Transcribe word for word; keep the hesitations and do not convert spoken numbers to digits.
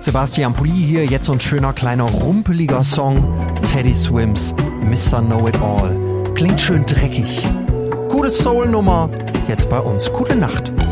Sebastian Pulli hier, jetzt so ein schöner kleiner rumpeliger Song, Teddy Swims, Mister Know-It-All. Klingt schön dreckig. Gute Soul-Nummer, jetzt bei uns. Gute Nacht.